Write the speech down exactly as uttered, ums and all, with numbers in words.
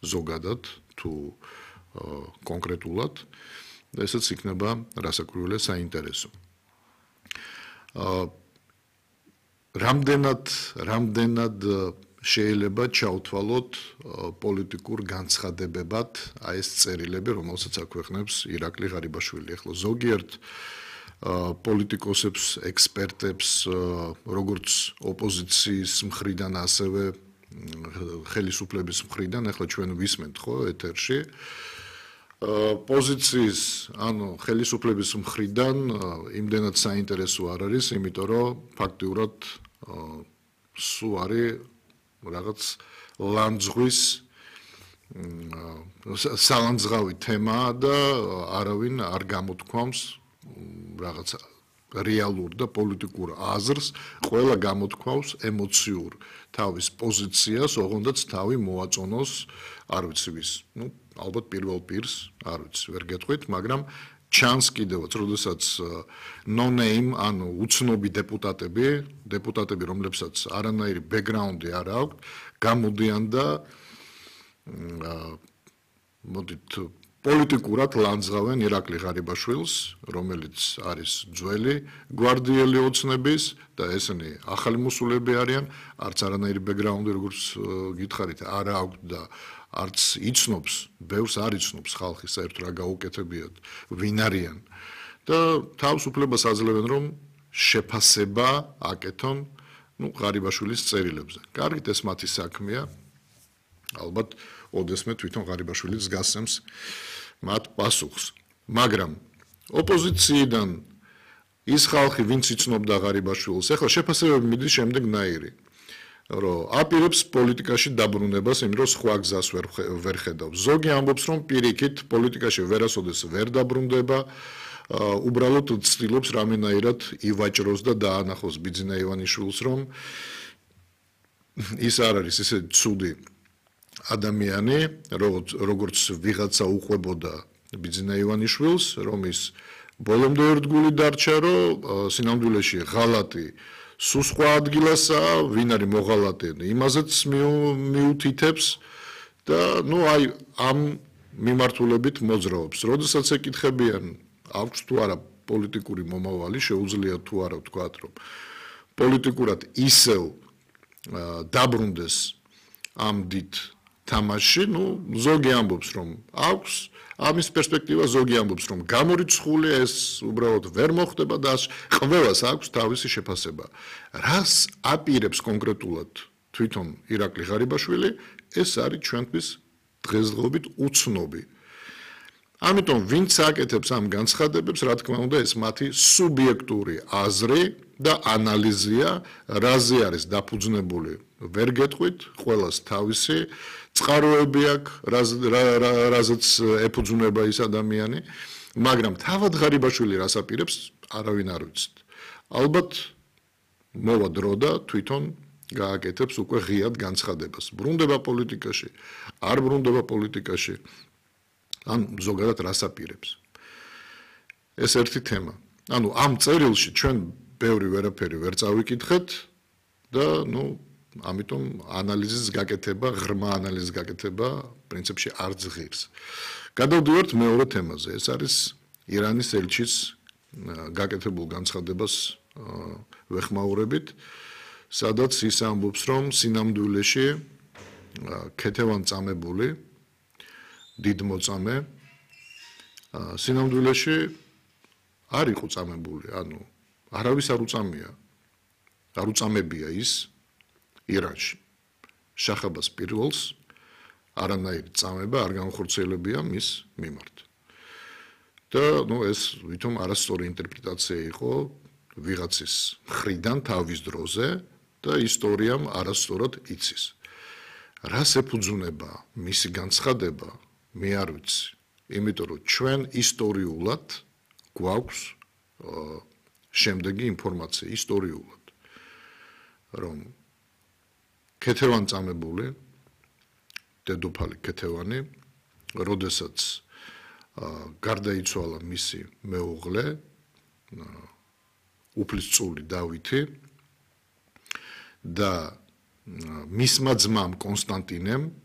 ზოგადად თუ კონკრეტულად ესეც იქნება რასაკვირველია საინტერესო. რამდენად რამდენად შეიძლება ჩავთვალოთ პოლიტიკურ განცხადებებად აი ეს წერილები, რომელსაც აქვეყნებს ირაკლი ღარიბაშვილი. ახლა ზოგიერთ პოლიტიკოსებს, ექსპერტებს, როგორც ოპოზიციის მხრიდან, ასევე ხელისუფლების მხრიდან, ახლა ჩვენ ვისმენთ ხო ეთერში, პოზიციის, ანუ ხელისუფლების მხრიდან იმდენად საინტერესო არ არის, იმიტომ რომ ფაქტიურად სულ არის რაღაც ლანძღვის სალანძღავი თემაა და არავინ არ გამოთქვამს რაღაც რეალურ და პოლიტიკურ აზრს, ყველა გამოთქვავს ემოციურ თავის პოზიციას, ოღონდაც თავი მოაწონოს, არ ვიცი ვის, ну, ალბათ პირველ პირს, არ ვიცი, ვერ გეტყვით, მაგრამ ჩანს კიდევაც, როდესაც no name, ანუ უცნობი დეპუტატები, დეპუტატები, რომლებსაც არანაირი ბექგრაუნდი არ აქვს, გამოდიან და მოდით პოლიტიკურად ლანძღავენ ირაკლი ღარიბაშვილს, რომელიც არის ძველი გვარდიელი ოცნების და ესენი ახალი მოსულები არიან, არც არანაირი ბექგრაუნდი, როგორც გითხარით, არ აქვს და არც იცნობს, ბევრს არ იცნობს ხალხი საერთოდ რა გაუკეთებიათ, ვინ არიან და თავს უფლებას აძლევენ, რომ შეფასება აკეთონ, ну, ღარიბაშვილის წერილებზე. კარგით, ეს მათი საქმეა. ალბათ ოდესმე თვითონ ღარიბაშვილიც გასცემს მათ პასუხს. მაგრამ ოპოზიციიდან ის ხალხი, ვინც იცნობდა ღარიბაშვილს, ახლა შეფასებები მიდის შემდეგნაირი, რომ აპირებს პოლიტიკაში დაბრუნებას, იმიტომ რომ სხვა გზას ვერ ვერ ხედავს. ზოგი ამბობს, რომ პირიქით პოლიტიკაში ვერასოდეს ვერ დაბრუნდება, უბრალოდ ცდილობს რამენაირად ივაჭროს და დაანახოს ბიძინა ივანიშვილს, რომ ის არ არის ესე ცუდი ადამიანი, როგორც ვიღაცა უყვებოდა ბიძინა ივანიშვილს, რომ ის ბოლომდე ერთგული დარჩა, რომ სინამდვილეში ღალატი სულ სხვა ადგილასაა, ვინ არის მოღალატე, იმაზეც მიუთითებს და ნუ აი ამ მიმართულებით მოძრაობს. როდესაც ეკითხებიან, აქვს თუ არა პოლიტიკური მომავალი, შეუძლია თუ არა ვთქვათ, რომ პოლიტიკურად ისევ დაბრუნდეს ამ დიდ თამაში, ну, ზოგი ამბობს, რომ აქვს ამის პერსპექტივა, ზოგი ამბობს, რომ გამორიცხულია, ეს უბრალოდ ვერ მოხდება და ყველას აქვს თავისი შეფასება. რას აპირებს კონკრეტულად თვითონ ირაკლი ღარიბაშვილი, ეს არის ჩვენთვის დღესდღეობით უცნობი. ამიტომ ვინც აკეთებს ამ განცხადებებს, რა თქმა უნდა, ეს მათი სუბიექტური აზრი და ანალიზია, რაზე არის დაფუძნებული, ვერ გეტყვით, ყველას თავისი წყაროები აქვს, რაზეც ეფუძნება ის ადამიანი, მაგრამ თავად ღარიბაშვილი რას აპირებს, არავინ არ ვიცით. ალბათ მოვა დრო და თვითონ გააკეთებს უკვე ღიად განცხადებას. ბრუნდება პოლიტიკაში, არ ბრუნდება პოლიტიკაში, ან ზოგადად რას აპირებს. ეს ერთი თემა. ანუ ამ წერილში ჩვენ ბევრი ვერაფერი ვერ წავიკითხეთ და ნუ ამიტომ ანალიზის გაკეთება, ღრმა ანალიზის გაკეთება პრინციპში არ ძღირს. გადავდივართ მეორე თემაზე. ეს არის ირანის ელჩის გაკეთებულ განცხადებას ვეხმაურებით, სადაც ის ამბობს, რომ სინამდვილეში ქეთევან წამებული დიდმოწამე სინამდვილეში არ იყო წამებული, ანუ არავის არ უწამია. არ უწამებია ის ირანში. შახაბას პირველს არანაირი წამება არ განხორციელებია მის მიმართ. და ნუ ეს ვითომ არასწორი ინტერპრეტაცია იყო ვიღაცის მხრიდან თავის დროზე და ისტორიამ არასწორად იცის. რას ეფუძუნება მისი განცხადება, მე არ ვიცი. იმიტომ რომ ჩვენ ისტორიულად გვაქვს შემდეგი ინფორმაცია ისტორიულად, რომ ქეთევან წამებული, დედოფალი ქეთევანი, როდესაც გარდაიცვალა მისი მეუღლე, უფლისწული დავითი და მისმა ძმამ კონსტანტინემ